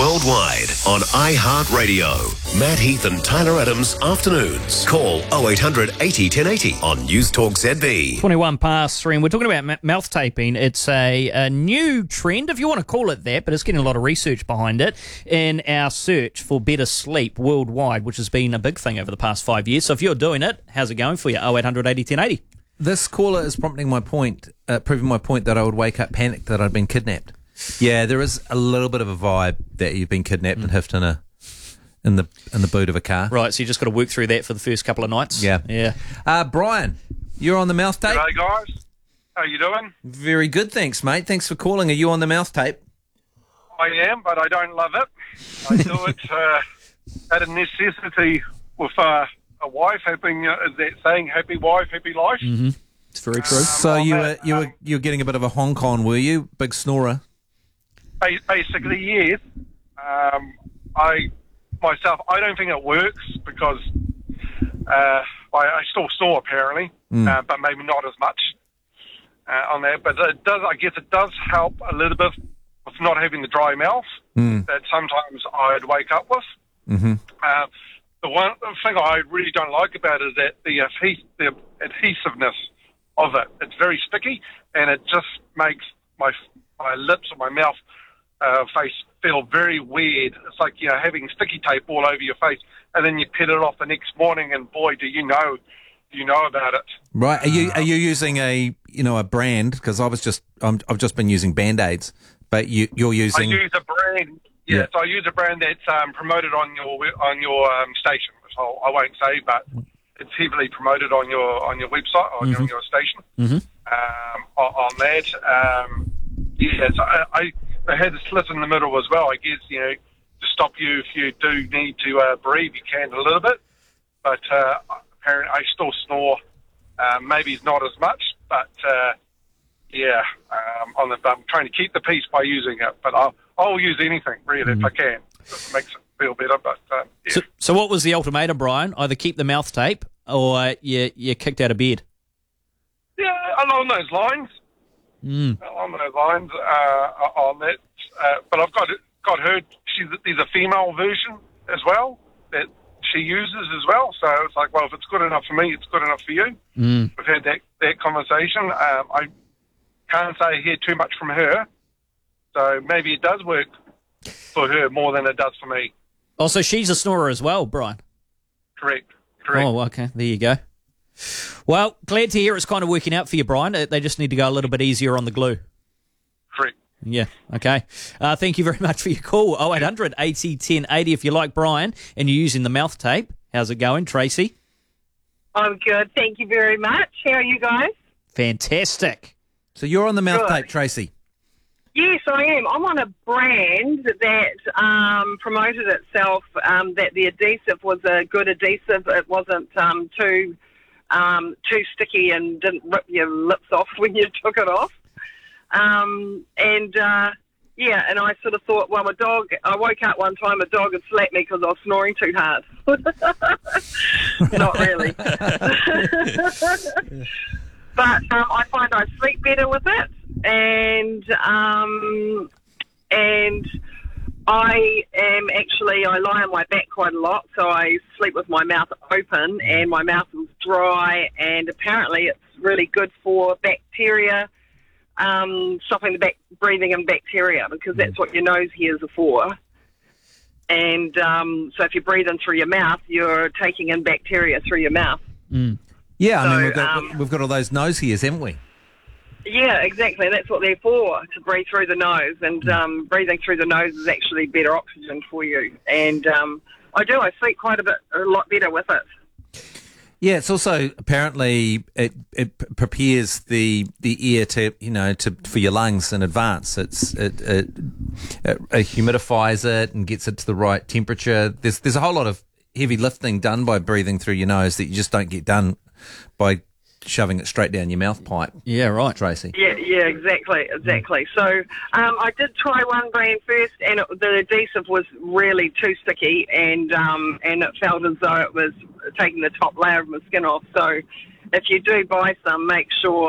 worldwide on iHeartRadio. Matt Heath and Tyler Adams afternoons. Call 0800 80 1080 on News Talk ZB. 21 past 3, and we're talking about mouth taping. It's a new trend, if you want to call it that, but it's getting a lot of research behind it in our search for better sleep worldwide, which has been a big thing over the past 5 years. So if you're doing it, how's it going for you? 0800 80 1080. This caller is prompting my point, proving my point that I would wake up panicked that I'd been kidnapped. Yeah, there is a little bit of a vibe that you've been kidnapped and hiffed in the boot of a car. Right, so you just got to work through that for the first couple of nights. Yeah. Brian, you're on the mouth tape. G'day, guys. How you doing? Very good, thanks, mate. Thanks for calling. Are you on the mouth tape? I am, but I don't love it. I do it out of necessity with a wife, hoping that saying "happy wife, happy life." Mm-hmm. It's very true. So you were getting a bit of a honk on, were you? Big snorer. Basically, yes. I don't think it works because I still snore apparently, but maybe not as much on that. But it does. I guess it does help a little bit with not having the dry mouth that sometimes I'd wake up with. Mm-hmm. The one thing I really don't like about it is that the adhesiveness of it. It's very sticky, and it just makes my lips or my mouth face feel very weird. It's like having sticky tape all over your face, and then you peel it off the next morning, and boy, do you know about it. Right? Are you using a brand? Because I've just been using Band-Aids, but you're using. I use a brand. Yes, I use a brand that's promoted on your station. So I won't say, but it's heavily promoted on your website or on your station. Mm-hmm. On that, yes, I had a slit in the middle as well. I guess to stop you if you do need to breathe, you can a little bit. But apparently, I still snore. Maybe it's not as much, but I'm trying to keep the peace by using it. But I'll use anything really if I can. It makes it feel better. But So what was the ultimatum, Brian? Either keep the mouth tape or you kicked out of bed. Yeah, along those lines. Along those lines on that. But I've got her. There's a female version as well that she uses as well. So it's like, well, if it's good enough for me, it's good enough for you. We've had that conversation. I can't say I hear too much from her. So maybe it does work for her more than it does for me. Oh, so she's a snorer as well, Brian? Correct. Oh, okay. There you go. Well, glad to hear it's kind of working out for you, Brian. They just need to go a little bit easier on the glue. Correct. Yeah, okay. Thank you very much for your call. 0800 80 1080 if you like Brian and you're using the mouth tape. How's it going, Tracy? I'm good. Thank you very much. How are you guys? Fantastic. So you're on the mouth Good. tape, Tracy. Yes, I am. I'm on a brand that promoted itself that the adhesive was a good adhesive. It wasn't too sticky and didn't rip your lips off when you took it off. And I sort of thought, well, I woke up one time, a dog had slapped me because I was snoring too hard. Not really. But I find I sleep better with it, and I lie on my back quite a lot, so I sleep with my mouth open, and my mouth is dry, and apparently it's really good for bacteria, stopping the breathing in bacteria, because that's what your nose hairs are for. And so if you breathe in through your mouth, you're taking in bacteria through your mouth. Yeah, I mean, So, we've got all those nose hairs, haven't we? Yeah, exactly. That's what they're for, to breathe through the nose. And breathing through the nose is actually better oxygen for you. And I sleep a lot better with it. Yeah, it's also apparently it prepares the air for your lungs in advance. It humidifies it and gets it to the right temperature. There's a whole lot of heavy lifting done by breathing through your nose that you just don't get done by shoving it straight down your mouth pipe. Yeah, right, Tracy. Yeah, exactly. So I did try one brand first, and the adhesive was really too sticky, and it felt as though it was taking the top layer of my skin off. So if you do buy some, make sure